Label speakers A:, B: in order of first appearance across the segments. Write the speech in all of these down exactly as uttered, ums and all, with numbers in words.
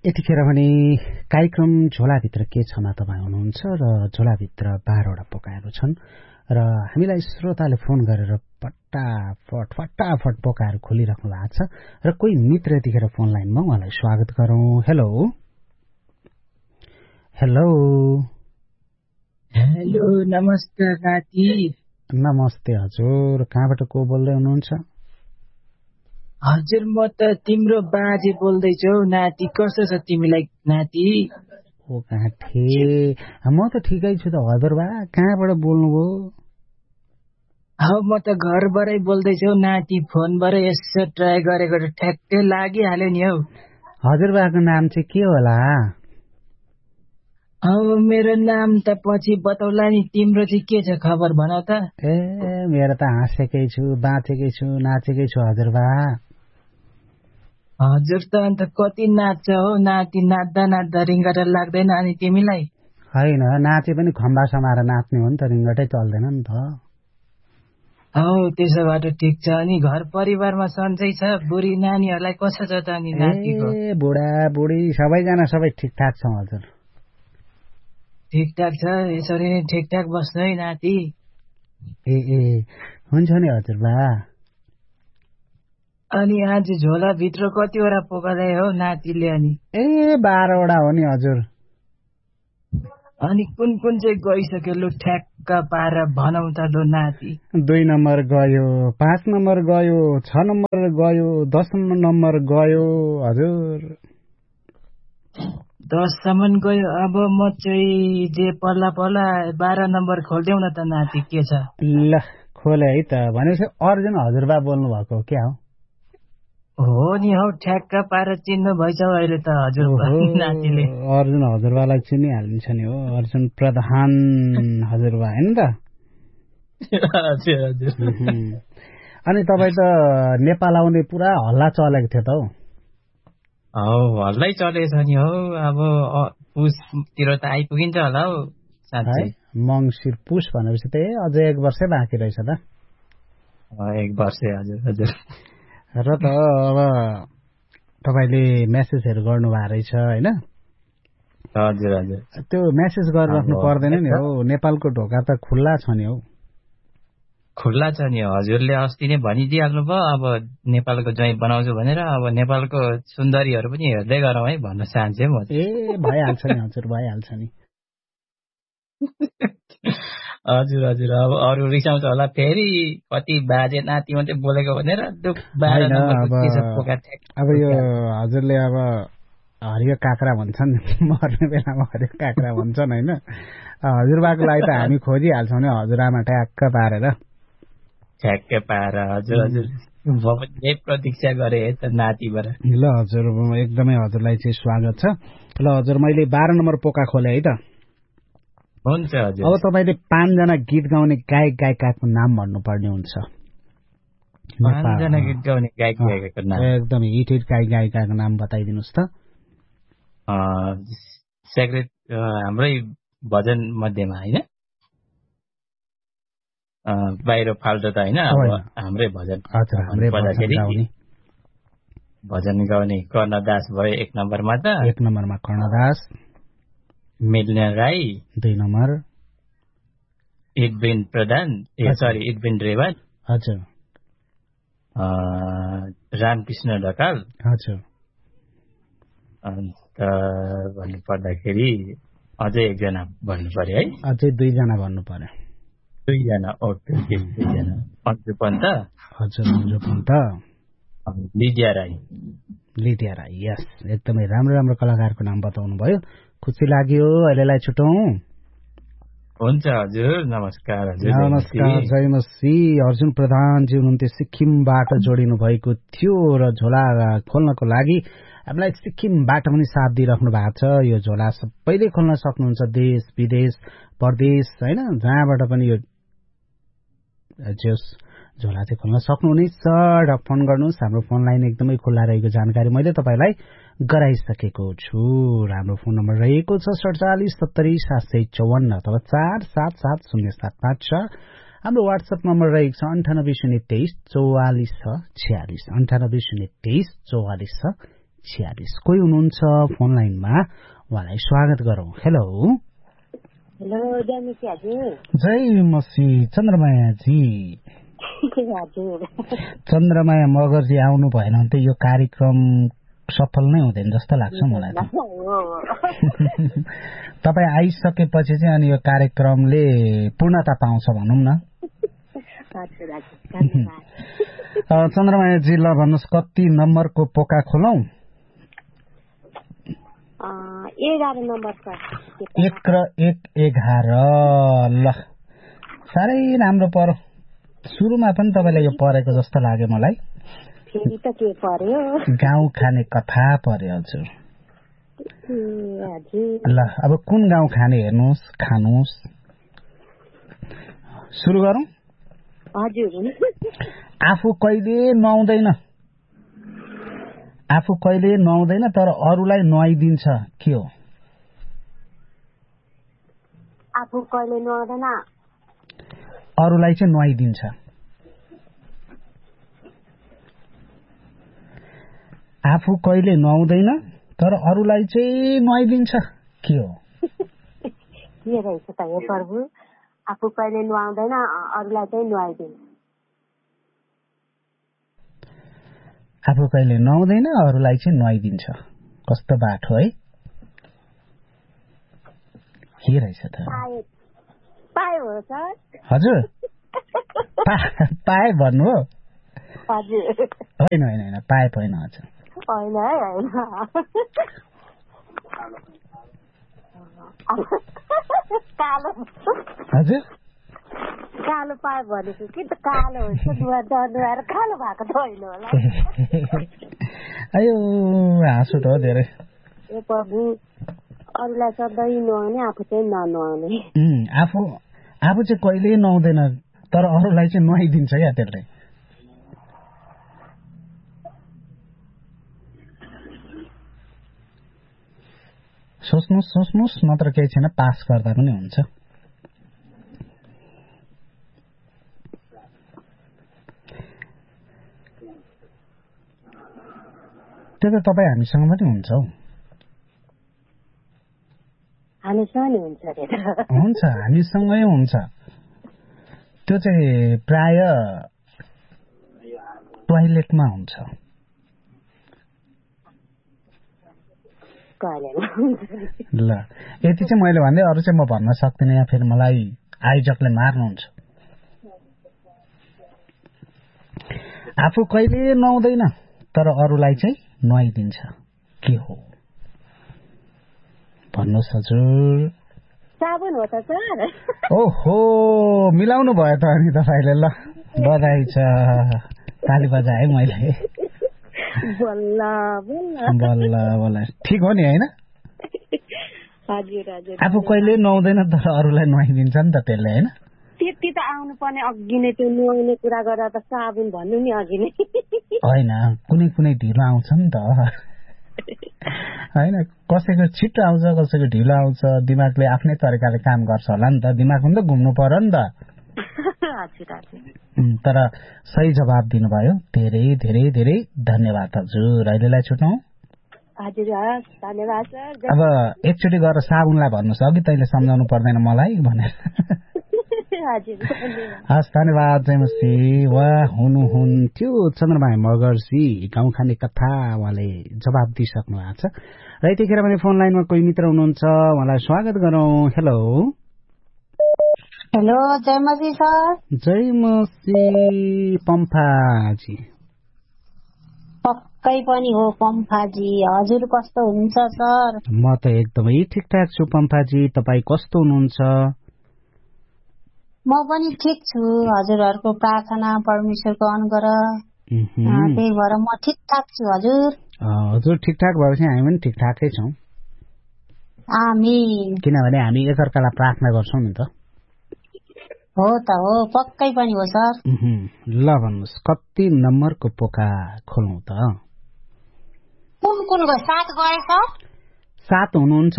A: यतिखेर भने कार्यक्रम झोलाभित्र के छमा तपाईँ हुनुहुन्छ र झोलाभित्र बाह्रवटा पोकाहरू छन् र हामीलाई श्रोताले फोन गरेर फटाफट फटाफट पोकाहरू खोलिराख्नु भएको छ र कोही मित्र यतिखेर फोन लाइनमा उहाँलाई स्वागत गरौँ। हेलो हेलो
B: हेलो नमस्ते नाति।
A: नमस्ते हजुर, कहाँबाट को बोल्दै हुनुहुन्छ?
B: हजुर म त तिम्रो बाजे बोल्दैछु नाति। कस्तो छ तिमीलाई नाति?
A: ओ कहाँ थिए? म त ठिकै छु त हजुरबा। कहाँबाट बोल्नुभयो?
B: अब म त घरबाटै बोल्दैछु नाति। फोनबाट यसो ट्राई गरेको ठ्याक्कै लागिहाल्यो नि हौ।
A: हजुरबाको नाम चाहिँ के होला?
B: अब मेरो नाम त पछि बताउला नि। तिम्रो चाहिँ के छ खबर भन त?
A: ए मेरो त हाँसेकै छु, बाँचेकै छु, नाचेकै छु हजुरबा।
B: हजुर त अन्त कति नाच्छ हो नाति? नाच्दा नाच्दा रिङ्गटा लाग्दैन अनि तिमीलाई?
A: होइन, नाचे पनि खम्बा समाएर नाच्ने हो नि त, रिङ्गटै चल्दैन नि त।
B: हौ त्यसो भए ठिक छ। अनि घर परिवारमा सन्चै छ? बुढी नानीहरूलाई कसो छ त अनि नातिको?
A: ए बुढा बुढी सबैजना सबै ठिकठाक छ हजुर।
B: ठिकठाक छ? यसरी नै ठिकठाक बस्नु है नाति।
A: ए ए हुन्छ नि हजुरबा।
B: अनि आज झोलाभित्र कतिवटा पोका ल्यायो हो नातिले? अनि
A: ए बाह्रवटा हो नि हजुर।
B: अनि कुन कुन चाहिँ गइसक्यो लु ठ्याक्क पारेर भनौ त लु नाति।
A: दुई नम्बर गयो, पाँच नम्बर गयो, छ नम्बर गयो, दस नम्बर गयो हजुर।
B: दससम्म गयो। अब म चाहिँ जे पल्ला पल्ला बाह्र नम्बर खोलिदेऊ न त नाति। के छ?
A: ल खोले है त। भनेपछि अर्जुन हजुरबा बोल्नु भएको हो क्या हो?
B: हो नि हौ, ठ्याक्क पारेर चिन्नु भएछ अहिले त हजुर नातिले।
A: अर्जुन हजुरबालाई चिनिहालिन्छ नि हो, अर्जुन प्रधान हजुरबा होइन त?
B: हजुर हजुर।
A: अनि तपाईँ त नेपाल आउने पुरा हल्ला चलेको थियो त हौ।
B: हौ हल्लै चलेछ नि हौ। अब पुसतिर त आइपुगिन्छ होला हौ साँच्चै।
A: मङ्सिर पुस भनेपछि त अझै एक वर्षै बाँकी रहेछ त।
B: एक वर्षै हजुर हजुर।
A: र त अब तपाईँले मेसेजहरू गर्नुभएको रहेछ होइन?
B: हजुर हजुर।
A: त्यो मेसेज गरिराख्नु पर्दैन नि हौ, नेपालको ढोका त खुल्ला छ नि हौ।
B: खुल्ला छ नि हजुरले अस्ति नै भनिदिइहाल्नु भयो। अब नेपालको ज्वाइँ बनाउँछु भनेर। अब नेपालको सुन्दरीहरू पनि हेर्दै गरौँ है भन्न चाहन्छु म।
A: ए भइहाल्छ नि हजुर, भइहाल्छ नि।
B: हजुर हजुर। अब अरू रिसाउँछ होला फेरि, कति बाजे नाति मात्रै बोलेको भनेर।
A: अब यो हजुरले अब हरियो काँक्रा भन्छन्, मर्ने बेलामा हरियो काँक्रा भन्छन् होइन? हजुरबाको लागि त हामी खोजिहाल्छौँ नि हजुरआमा ट्याक्क पारेर।
B: ठ्याक्कै पाएर हजुर हजुर। यही प्रतीक्षा गरे है त नातिबाट।
A: ल हजुर, एकदमै हजुरलाई चाहिँ स्वागत छ। ल हजुर, मैले बाह्र नम्बर पोका खोले है त।
B: हुन्छ हजुर।
A: अब तपाईँले पाँचजना गीत गाउने गायक गायिकाको नाम भन्नुपर्ने हुन्छ।
B: पाँचजना गीत गाउने गायक गायिकाको नाम?
A: एकदमै हिट हिट गायक गायिकाको नाम बताइदिनुहोस् त।
B: सेक्रेट हाम्रै भजन मध्येमा होइन? बाहिर फाल्टो त होइन, हाम्रै भजन
A: गाउने
B: भजन गाउने कर्णदास भयो एक नम्बरमा त।
A: एक नम्बरमा कर्णदास।
B: मिलन राई
A: दुई नम्बर।
B: इडविन प्रधान ए सरी इडविन रेवाल
A: हजुर।
B: रामकृष्ण ढकाल
A: हजुर।
B: अन्त भन्नु पर्दाखेरि अझै एकजना भन्नु पर्यो है?
A: अझै दुईजना भन्नु पर्यो।
B: दुईजना ओके दुईजना। अन्जु पन्त।
A: हजुर अन्जु पन्त।
B: लिडिया राई।
A: लिडिया राई यस, एकदमै राम्रो राम्रो कलाकारको नाम बताउनु भयो, खुसी लाग्यो। अहिलेलाई छुटौँ।
B: हुन्छ हजुर, नमस्कार हजुर।
A: नमस्कार, जय मसी। अर्जुन प्रधानजी हुनुहुन्थ्यो, सिक्किमबाट जोडिनु भएको थियो र झोला खोल्नको लागि हामीलाई सिक्किमबाट पनि साथ दिइराख्नु भएको छ। यो झोला सबैले खोल्न सक्नुहुन्छ, देश विदेश परदेश होइन, जहाँबाट पनि यो झोला चाहिँ खोल्न सक्नुहुनेछ। र फोन गर्नुहोस्, हाम्रो फोन लाइन एकदमै खुल्ला रहेको जानकारी मैले तपाईँलाई गराइसकेको छु। हाम्रो फोन नम्बर रहेको छ सडचालिस सत्तरी सात सय चौवन्न अथवा चार सात सात शून्य सात पाँच छ। हाम्रो वाट्सएप नम्बर रहेको छ अन्ठानब्बे शून्य तेइस चौवालिस छ छ्यालिस अन्ठानब्बे शून्य तेइस चौवालिस छ छयालिस। कोही हुनुहुन्छ फोन लाइनमा, उहाँलाई स्वागत गरौँ। हेलो
C: हेलो, जय मसी हजुर।
A: जय मसी चन्द्रमायाजी।
C: हजुर
A: चन्द्रमाया मगरजी आउनु भएन भने त यो कार्यक्रम सफल नै हुँदैन जस्तो लाग्छ मलाई त। तपाईँ आइसकेपछि चाहिँ अनि यो कार्यक्रमले पूर्णता पाउँछ भनौँ न। चन्द्रमायाजी ल भन्नुहोस्, कति नम्बरको पोका खोलौँ?
C: एघार नम्बर सर।
A: एक र एक एघार। ल साह्रै राम्रो पर्यो। सुरुमा पनि तपाईँलाई यो परेको जस्तो लाग्यो मलाई।
C: फेरि त के पर्यो?
A: गाउँ खाने कथा पर्यो हजुर। ल अब कुन गाउँ खाने हेर्नुहोस्, खानुहोस्। सुरु गरौँ?
C: हजुर।
A: आफू कहिले नुहाउँदैन, आफू कहिले नुहाउँदैन तर अरूलाई नुहाइदिन्छ, के हो?
C: आफू कहिले नुहाउँदैन
A: अरूलाई चाहिँ नुहाइदिन्छ। आफू कहिले नुहाउँदैन तर अरूलाई चाहिँ नुहाइदिन्छ, के हो?
C: के रहेछ त हे प्रभु? आफू कहिले नुहाउँदैन अरूलाई चाहिँ नुहाइदिन्छ।
A: आफू कहिले नुहाउँदैन अरूलाई चाहिँ नुहाइदिन्छ। कस्तो बाठो है? के रहेछ त?
C: पाए हो सर।
A: हजुर पाए भन्नु हो?
C: हजुर।
A: होइन होइन होइन, पाए होइन हजुर।
C: होइन है, होइन। कालो
A: हजुर
C: कालो पाए भनेको कि त कालो हुन्छ, नुहाएर नुहाएर कालो भएको त होइन होला।
A: अयो हाँसो त हो धेरै।
C: ए प्रभु, अरूलाई सधैँ नुहाउने, आफू चाहिँ ननुहाउने।
A: आफू आफू चाहिँ कहिल्यै नुहाउँदैन तर अरूलाई चाहिँ नुहाइदिन्छ क्या त्यसले। सोच्नुहोस् सोच्नुहोस्, नत्र केही छैन, पास गर्दा पनि हुन्छ। त्यो त तपाईँ हामीसँग पनि हुन्छ हौ।
C: हामीसँग नि हुन्छ अरे त।
A: हुन्छ, हामीसँगै हुन्छ। त्यो चाहिँ प्राय टोयलेटमा हुन्छ। ल यति चाहिँ मैले भन्दै, अरू चाहिँ म भन्न सक्दिनँ, या फेरि मलाई आयोजकले मार्नुहुन्छ। आफू कहिले नुहाउँदैन तर अरूलाई चाहिँ नुहाइदिन्छ, के हो? भन्नुहोस् हजुर।
C: साबुन हो त सर।
A: ओहो, मिलाउनु भयो त अनि तपाईँले। ल बधाई छ, ताली बजाएँ मैले।
C: बल्ल बल्ल
A: बल्ल बल्ल, ठिक हो नि होइन?
C: हजुर हजुर।
A: आफू कहिले नुहाउँदैन तर अरूलाई नुहाइदिन्छ नि त त्यसले, होइन?
C: त्यति त आउनु पर्ने अघि नै, त्यो नुहाउने कुरा गर्दा त साबुन भन्नु नि अघि नै।
A: होइन, कुनै कुनै ढिलो आउँछ नि त होइन, कसैको छिटो आउँछ, कसैको ढिलो आउँछ। दिमागले आफ्नै तरिकाले काम गर्छ होला नि त, दिमाग पनि त घुम्नु पर्यो नि त। तर सही जवाब दिनुभयो, धेरै धेरै धेरै धन्यवाद हजुर। अहिलेलाई छुटौँ।
C: हजुर धन्यवाद सर।
A: अब एकचोटि गएर साबुनलाई भन्नुहोस्, अघि तैँले सम्झाउनु पर्दैन मलाई भनेर। हस् धन्यवाद जयमसी। उहाँ हुनुहुन्थ्यो चन्द्रमाया मगर्जी, गाउँ खाने कथा। उहाँले जवाब दिइसक्नु भएको छ र यतिखेर पनि फोन लाइनमा कोही मित्र हुनुहुन्छ, उहाँलाई स्वागत गरौँ। Hello
C: hello, जयमसी sir.
A: जयमसी पम्फाजी।
C: पक्कै पनि हो पम्फाजी। हजुर कस्तो हुनुहुन्छ सर?
A: म त एकदमै ठिकठाक छु पम्फाजी, तपाईँ कस्तो हुनुहुन्छ?
C: म पनि ठिक छु, हजुरहरूको प्रार्थना परमेश्वरको अनुग्रह, त्यही भएर म ठिकठाक छु हजुर।
A: हजुर ठिकठाक भएपछि हामी पनि ठिकठाकै छौँ।
C: आमीन।
A: किनभने हामी एकअर्कालाई प्रार्थना गर्छौँ नि त।
C: हो त हो, पक्कै पनि हो सर।
A: ल भन्नुहोस्, कति नम्बरको पोका खोलौँ त?
C: कुन कुन गयो? सात गए सर?
A: सात हुनुहुन्छ।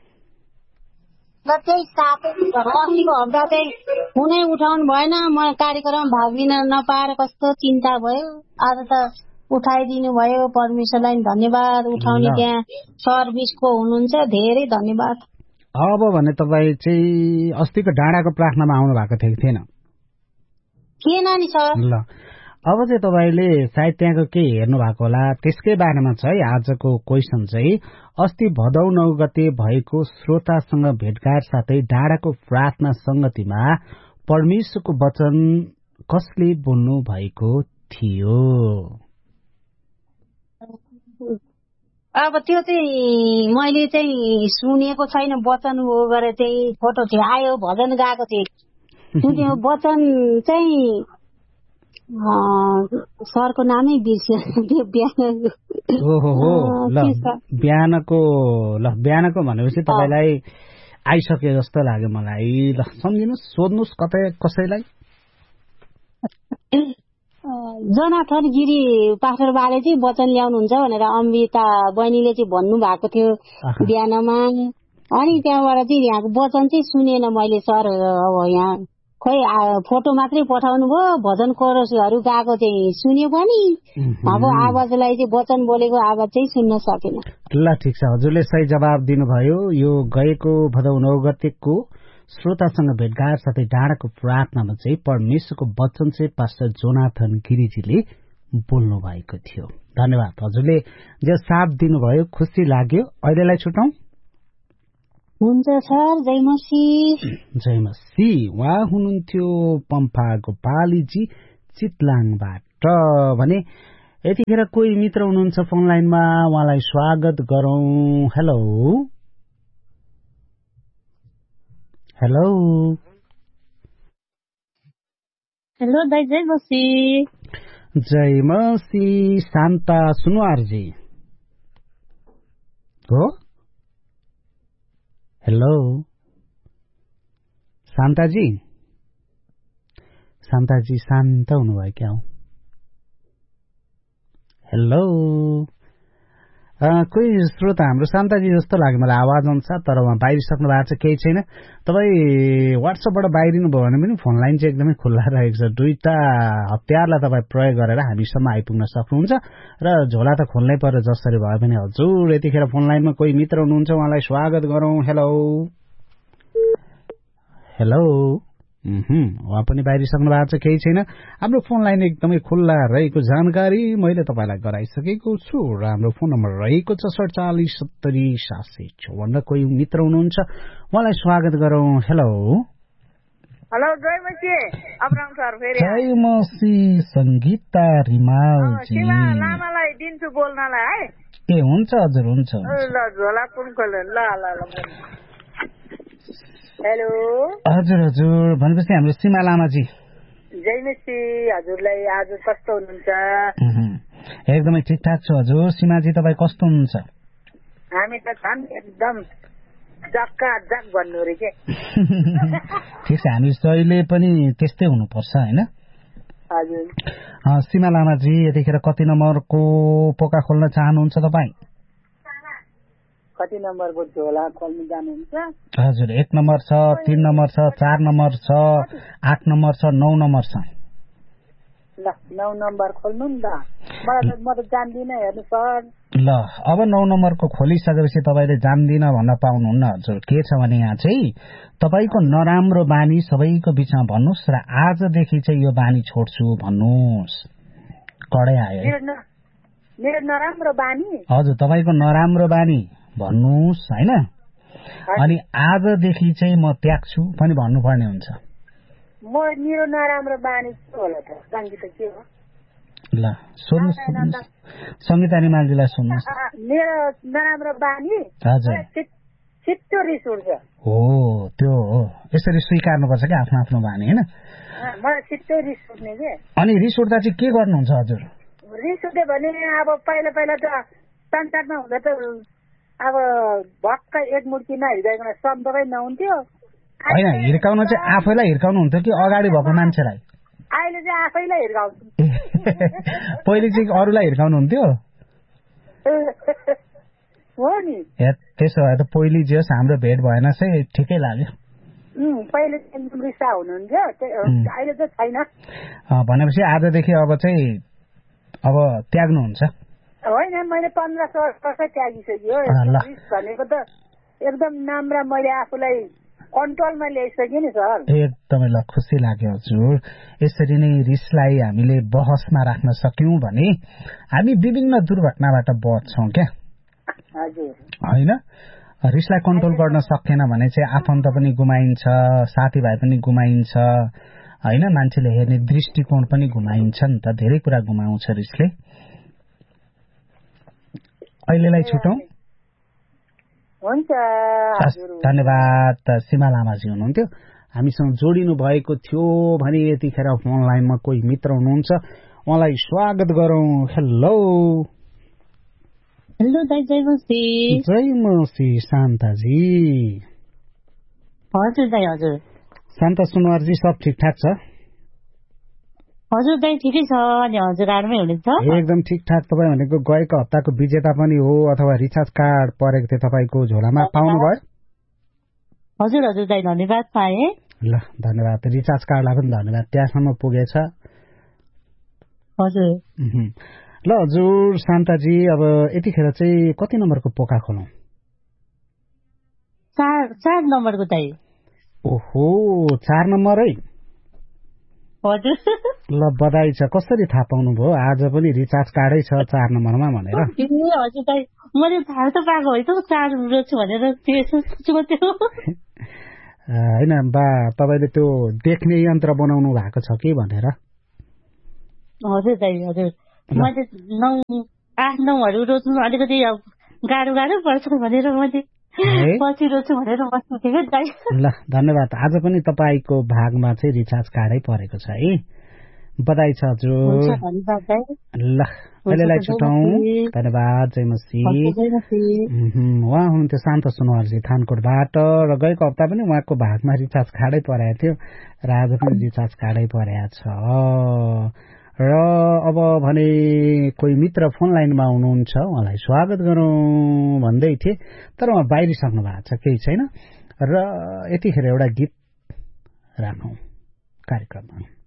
C: ल त्यही सातै। अस्तिको हप्ता चाहिँ कुनै उठाउनु भएन, म कार्यक्रममा भाग लिन नपाएर कस्तो चिन्ता भयो। आज त उठाइदिनु भयो, परमेश्वरलाई धन्यवाद। उठाउने त्यहाँ सर्भिसको हुनुहुन्छ, धेरै धन्यवाद।
A: अब भने तपाईँ चाहिँ अस्तिको डाँडाको प्रार्थनामा आउनु भएको थियो कि थिएन?
C: थिएन नि सर।
A: ल अब चाहिँ तपाईँले सायद त्यहाँको के हेर्नु भएको होला, त्यसकै बारेमा छ है आजको क्वेसन चाहिँ। अस्ति भदौ नौ गते भएको श्रोतासँग भेटघाट साथै डाँडाको प्रार्थना संगतिमा परमेश्वरको वचन कसले बोल्नु भएको थियो?
C: अब त्यो चाहिँ मैले चाहिँ सुनेको छैन, वचन हो गरेर चाहिँ फोटो थियो, आयो भजन गाएको थिएँ। त्यो वचन चाहिँ सरको नामै बिर्स्यो। त्यो बिहान
A: ओहो ल बिहानको ल बिहानको भनेपछि तपाईँलाई आइसक्यो जस्तो लाग्यो मलाई। ल सम्झिनुहोस्, सोध्नुहोस् कतै कसैलाई।
C: जनाथन गिरी पास्टर बाले चाहिँ वचन ल्याउनुहुन्छ भनेर अमृता बहिनीले चाहिँ भन्नु भएको थियो बिहानमा। अनि त्यहाँबाट चाहिँ यहाँको वचन चाहिँ सुनेन मैले सर। अब यहाँ खोइ फोटो मात्रै पठाउनु भयो, भजन कोरसहरू गाएको चाहिँ सुन्यो पनि, अब आवाजलाई चाहिँ वचन बोलेको आवाज चाहिँ सुन्न सकेन।
A: ल ठिक छ, हजुरले सही जवाब दिनुभयो। यो गएको भदौ नौ गतेको श्रोतासँग भेटघाट साथै डाँडाको प्रार्थनामा चाहिँ परमेश्वरको वचन चाहिँ पास्टर जोनाथन गिरिजीले बोल्नु भएको थियो। धन्यवाद, हजुरले जो साथ दिनुभयो, खुसी लाग्यो। अहिलेलाई छुटौं।
C: हुन्छ सर, जय मसी।
A: जय मसी। उहाँ हुनुहुन्थ्यो पम्फा गोपालीजी चितलाङबाट। भने यतिखेर कोही मित्र हुनुहुन्छ फोन लाइनमा, उहाँलाई स्वागत गरौं। हेलो हेलो
C: हेलो दाइ, जय मसी।
A: जय मसी। शान्ता सुनवारजी हो? हेलो शान्ताजी। शान्ताजी शान्त हुनुभयो क्या हो? हेलो कोही श्रोता हाम्रो शान्ताजी जस्तो लाग्यो मलाई आवाज अनुसार, तर उहाँ बाहिरिसक्नु भएको छ, केही छैन। तपाईँ वाट्सएपबाट बाहिरिनु भयो भने पनि फोन लाइन चाहिँ एकदमै खुल्ला रहेको छ। दुईटा हतियारलाई तपाईँ प्रयोग गरेर हामीसम्म आइपुग्न सक्नुहुन्छ र झोला त खोल्नै पर्यो जसरी भए पनि। हजुर यतिखेर फोन लाइनमा कोही मित्र हुनुहुन्छ, उहाँलाई स्वागत गरौं। हेलो हेलो उहाँ पनि बाहिरिसक्नु भएको छ, केही छैन। हाम्रो फोन लाइन एकदमै खुल्ला रहेको जानकारी मैले तपाईँलाई गराइसकेको छु र हाम्रो फोन नम्बर रहेको छ सडचालिस सत्तरी सात सय चौवन्न। कोही मित्र हुनुहुन्छ, उहाँलाई स्वागत गरौं। हेलो
D: हेलो जय मसी। अब्राम सर फेरि
A: जय मसी। संगीता रिमालजी
D: लामालाई दिन्छु बोल्नलाई है।
A: ए हुन्छ हजुर, हुन्छ।
D: ल झोला कुन खोल्नु। ल ल ल हेलो
A: हजुर हजुर। भनेपछि हाम्रो सीमा लामाजी
D: जय मसी। हजुरलाई आज कस्तो हुनुहुन्छ?
A: एकदमै ठिकठाक छु हजुर। सीमाजी तपाईँ कस्तो हुनुहुन्छ?
D: हामी त छन् एकदम जक्का जक भन्नु रे के।
A: ठिक छ, हामी जहिले पनि त्यस्तै हुनुपर्छ होइन?
D: हजुर।
A: सीमा लामाजी यतिखेर कति नम्बरको पोका खोल्न चाहनुहुन्छ तपाईँ?
D: कति नम्बरको झोला खोल्न जानुहुन्छ?
A: हजुर, एक नम्बर छ, तीन नम्बर छ, चार नम्बर छ, आठ नम्बर छ, नौ नम्बर छ।
D: ल नौ नम्बर खोल्नु नि त। मलाई म त जान्दिनँ हेर्नु सर।
A: ल अब नौ नम्बरको खोलिसकेपछि तपाईँले जान्दिनँ भन्न पाउनुहुन्न हजुर। के छ भने यहाँ चाहिँ तपाईँको नराम्रो बानी सबैको बिचमा भन्नुहोस् र आजदेखि चाहिँ यो बानी छोड्छु भन्नुहोस्। कडै आयो
D: मेरो नराम्रो बानी?
A: हजुर, तपाईँको नराम्रो बानी भन्नुहोस् होइन। अनि आजदेखि चाहिँ म त्याग्छु पनि भन्नुपर्ने हुन्छ।
D: म मेरो नराम्रो बानी के होला त? सङ्गीता के हो?
A: ल सोध्नुहोस्, सङ्गीता रिमालजीलाई सोध्नुहोस्।
D: मेरो नराम्रो बानी
A: हजुर
D: छिट्टो रिस उठ्छ।
A: हो त्यो हो, यसरी स्वीकार्नुपर्छ क्या आफ्नो आफ्नो बानी होइन।
D: मलाई छिट्टो रिस उठ्ने के।
A: अनि रिस उठ्दा चाहिँ के गर्नुहुन्छ हजुर?
D: रिस उठ्यो भने अब पहिला पहिला त संसारमा हुँदा त अब भक्क एक मुर्ती नहिर्काइकन सम्पर्कै नहुन्थ्यो।
A: होइन, हिर्काउन चाहिँ आफैलाई हिर्काउनु हुन्थ्यो कि अगाडि भएको मान्छेलाई?
D: अहिले चाहिँ आफैलाई हिर्काउँछु।
A: पहिले चाहिँ अरूलाई हिर्काउनु हुन्थ्यो
D: हो नि।
A: त्यसो भए त पहिले जे होस् हाम्रो भेट भएन चाहिँ ठिकै लाग्यो।
D: पहिले एकदम रिसा हुनुहुन्थ्यो, अहिले चाहिँ छैन।
A: भनेपछि आजदेखि अब चाहिँ अब त्याग्नुहुन्छ?
D: होइन, मैले पन्ध्र सोह्र वर्ष त्यागिसक्यो। भनेको त एकदम नाम्रा मैले आफूलाई कन्ट्रोलमा ल्याइसकेँ नि सर।
A: एकदमै ल, खुसी लाग्यो हजुर। यसरी नै रिसलाई हामीले बहसमा राख्न सक्यौं भने हामी विभिन्न दुर्घटनाबाट बच्छौं क्या।
D: हजुर
A: होइन, रिसलाई कन्ट्रोल गर्न सकेन भने चाहिँ आफन्त पनि गुमाइन्छ, साथीभाइ पनि गुमाइन्छ, होइन, मान्छेले हेर्ने दृष्टिकोण पनि गुमाइन्छ नि त, धेरै कुरा गुमाउँछ रिसले। अहिलेलाई छुटौं।
D: हुन्छ,
A: धन्यवाद। सीमा लामाजी हुनुहुन्थ्यो, हामीसँग जोडिनु भएको थियो भने यतिखेर फोन लाइनमा कोही मित्र हुनुहुन्छ, उहाँलाई स्वागत गरौं। हेलो
E: हेलो दाइ, जय मसी।
A: जय मसी शान्ताजी।
E: हजुर दाइ, हजुर।
A: शान्ता सुनवारजी, सब ठिकठाक छ?
E: हजुर दाइ, ठिकै छ। अनि हजुर आरामै हुनुहुन्छ?
A: एकदम ठिकठाक। तपाईँ भनेको गएको हप्ताको विजेता पनि हो, अथवा रिचार्ज कार्ड परेको थियो तपाईँको झोलामा, पाउनुभयो?
E: हजुर हजुर दाइ, धन्यवाद पाएँ।
A: ल धन्यवाद, रिचार्ज कार्डलाई पनि धन्यवाद, त्यहाँसम्म पुगेछ।
E: हजुर
A: ल हजुर शान्ताजी, अब यतिखेर चाहिँ कति नम्बरको पोका खोलौं?
E: चार चार नम्बरको दाइ।
A: ओहो, चार नम्बर है?
E: हजुर।
A: ल बधाई छ। कसरी थाहा पाउनु भयो आज पनि रिचार्ज कार्डै छ चार नम्बरमा भनेर?
E: हजुर दाइ, मैले थाहा त पाएको है त चार छु भनेर।
A: होइन बा, तपाईँले त्यो देख्ने यन्त्र बनाउनु भएको छ कि भनेर?
E: हजुर दाइ, हजुर। मैले नौ आठ नौहरू रोज्नु अलिकति गाह्रो गाह्रो पर्छ भनेर मैले पछि रोज्छु भनेर बस्नु थियो दाइ।
A: ल धन्यवाद। आज पनि तपाईँको भागमा चाहिँ रिचार्ज कार्डै परेको छ है, बधाई छ हजुर। ल अहिलेलाई छुटौं, धन्यवाद। जय मसी। उहाँ हुनुहुन्थ्यो शान्त सुनवारजी थानकोटबाट, र गएको हप्ता पनि उहाँको भागमा रिचार्ज कार्डै परेको थियो र आज पनि रिचार्ज कार्डै परेको छ। र अब भने कोही मित्र फोन लाइनमा हुनुहुन्छ, उहाँलाई स्वागत गरौँ भन्दै थिए, तर उहाँ बाहिरिसक्नु भएको छ, केही छैन। र यतिखेर एउटा गीत राखौँ कार्यक्रममा।